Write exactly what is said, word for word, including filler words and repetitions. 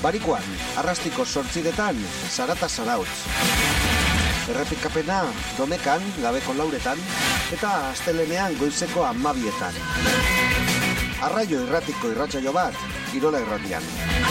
Barikuan, arrastiko sortziretan, Zarata Zarautz. Errepikapena, Domekan, gabeko lauretan, eta astelenean goizeko amabietan. Arraio irratiko irratsaio bat, Kirola Irratian.